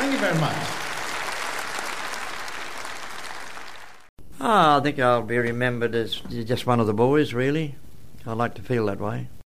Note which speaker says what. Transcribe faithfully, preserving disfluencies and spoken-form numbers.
Speaker 1: Thank you very much.
Speaker 2: Oh, I think I'll be remembered as just one of the boys, really. I like to feel that way.